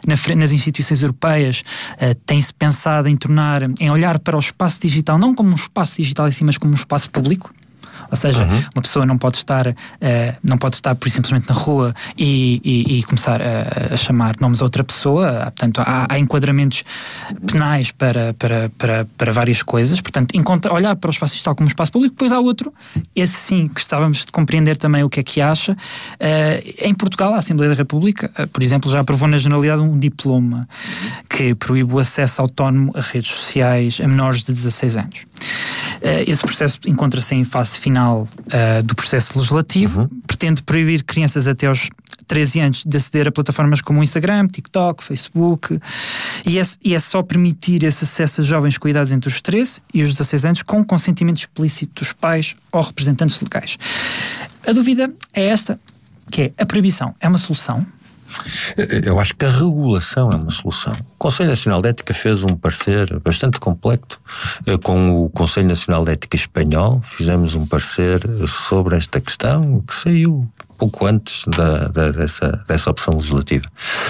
nas instituições europeias, tem-se pensado em olhar para o espaço digital, não como um espaço digital em si, mas como um espaço público. Ou seja, uma pessoa não pode estar por simplesmente na rua e começar a chamar nomes a outra pessoa. Portanto, há enquadramentos penais para várias coisas. Portanto, olhar para o espaço digital como um espaço público. Depois há outro, esse sim, gostávamos de compreender também o que é que acha. Em Portugal, a Assembleia da República, por exemplo, já aprovou na generalidade um diploma que proíbe o acesso autónomo a redes sociais a menores de 16 anos. Esse processo encontra-se em fase final do processo legislativo, pretende proibir crianças até aos 13 anos de aceder a plataformas como o Instagram, TikTok, Facebook, e é só permitir esse acesso a jovens com idades entre os 13 e os 16 anos com consentimento explícito dos pais ou representantes legais. A dúvida é esta, que é: a proibição é uma solução? Eu acho que a regulação é uma solução. O Conselho Nacional de Ética fez um parecer bastante complexo com o Conselho Nacional de Ética espanhol. Fizemos um parecer sobre esta questão que saiu pouco antes dessa opção legislativa.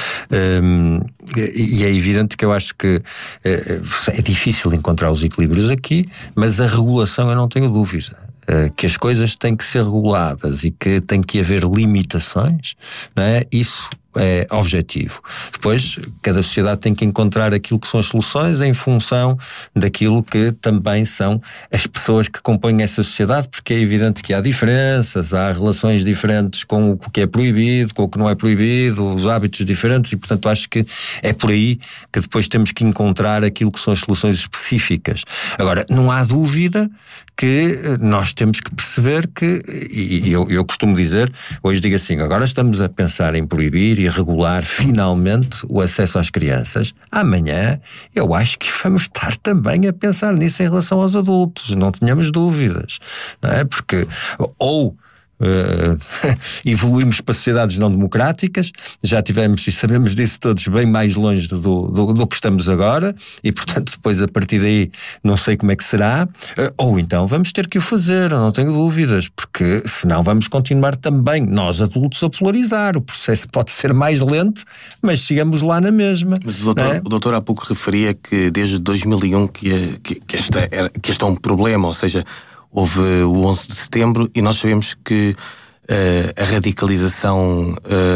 E é evidente que eu acho que é difícil encontrar os equilíbrios aqui, mas a regulação eu não tenho dúvida. Que as coisas têm que ser reguladas e que tem que haver limitações, não é? Isso é objetivo. Depois, cada sociedade tem que encontrar aquilo que são as soluções em função daquilo que também são as pessoas que compõem essa sociedade, porque é evidente que há diferenças, há relações diferentes com o que é proibido, com o que não é proibido, os hábitos diferentes, e portanto acho que é por aí que depois temos que encontrar aquilo que são as soluções específicas. Agora, não há dúvida que nós temos que perceber que, e eu costumo dizer, hoje digo assim, agora estamos a pensar em proibir e regular finalmente o acesso às crianças. Amanhã eu acho que vamos estar também a pensar nisso em relação aos adultos, não tenhamos dúvidas, não é? Porque evoluímos para sociedades não democráticas, já tivemos e sabemos disso todos bem mais longe do que estamos agora, e portanto depois a partir daí não sei como é que será, ou então vamos ter que o fazer, eu não tenho dúvidas, porque senão vamos continuar também nós adultos a polarizar. O processo pode ser mais lento, mas chegamos lá na mesma. Mas o doutor há pouco referia que desde 2001 que este é um problema, ou seja, houve o 11 de setembro e nós sabemos que a radicalização,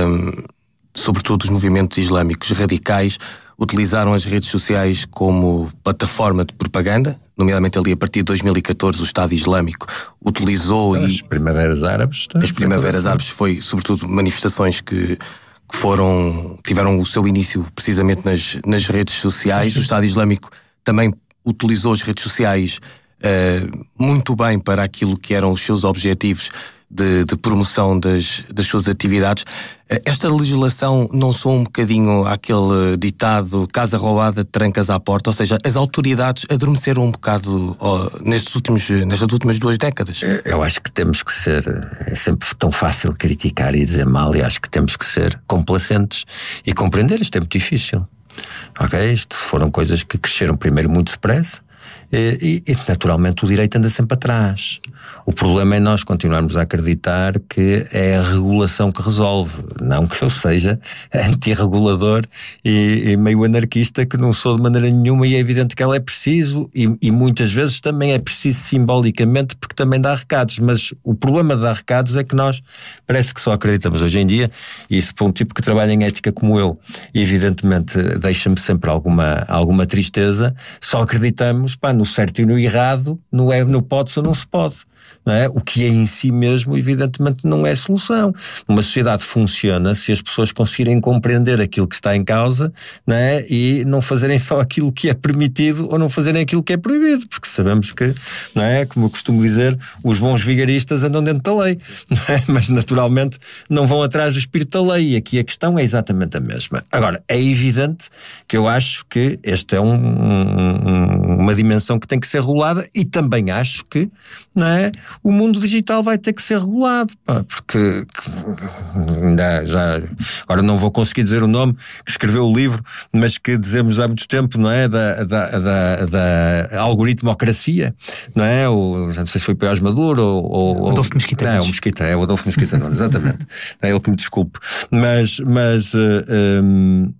sobretudo os movimentos islâmicos radicais, utilizaram as redes sociais como plataforma de propaganda, nomeadamente ali a partir de 2014 o Estado Islâmico utilizou... As Primaveras Árabes. As Primaveras Árabes foi sobretudo manifestações que tiveram o seu início precisamente nas redes sociais. O Estado Islâmico também utilizou as redes sociais muito bem para aquilo que eram os seus objetivos de promoção das suas atividades. Esta legislação não soa um bocadinho àquele ditado casa roubada, trancas à porta? Ou seja, as autoridades adormeceram um bocado nestas últimas 2 décadas? Eu acho que temos que ser... É sempre tão fácil criticar e dizer mal, e acho que temos que ser complacentes e compreender. Isto é muito difícil. Ok? Isto foram coisas que cresceram primeiro muito depressa, e naturalmente o direito anda sempre atrás. O problema é nós continuarmos a acreditar que é a regulação que resolve. Não que eu seja antirregulador e meio anarquista, que não sou de maneira nenhuma, e é evidente que ela é preciso, e muitas vezes também é preciso simbolicamente, porque também dá recados, mas o problema de dar recados é que nós parece que só acreditamos hoje em dia, e isso para um tipo que trabalha em ética como eu, evidentemente deixa-me sempre alguma tristeza, só acreditamos no certo e no errado, no pode-se ou não se pode. Não é? O que é em si mesmo, evidentemente, não é solução. Uma sociedade funciona se as pessoas conseguirem compreender aquilo que está em causa, não é? E não fazerem só aquilo que é permitido ou não fazerem aquilo que é proibido, porque sabemos que, não é? Como eu costumo dizer, os bons vigaristas andam dentro da lei, não é? Mas naturalmente não vão atrás do espírito da lei, e aqui a questão é exatamente a mesma. Agora, é evidente que eu acho que esta é uma dimensão que tem que ser regulada, e também acho que, não é, o mundo digital vai ter que ser regulado, porque agora não vou conseguir dizer o nome, que escreveu o livro, mas que dizemos há muito tempo, não é, da algoritmocracia, não é? Já não sei se foi Paiás Maduro ou Adolfo Mesquita. Não, o Adolfo Mesquita, não, exatamente. É ele que me desculpe. Mas